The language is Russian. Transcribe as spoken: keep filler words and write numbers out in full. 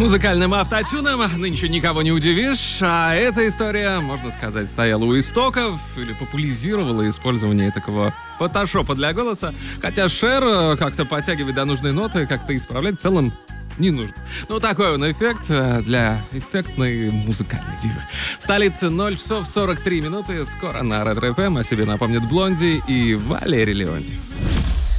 Музыкальным автотюном нынче никого не удивишь, а эта история, можно сказать, стояла у истоков или популяризировала использование такого фотошопа для голоса, хотя Шер как-то подтягивать до нужной ноты, как-то исправлять в целом не нужно. Ну, такой он эффект для эффектной музыкальной дивы. В столице ноль часов сорок три минуты, скоро на Ретро эф эм о себе напомнят Блонди и Валерий Леонтьев.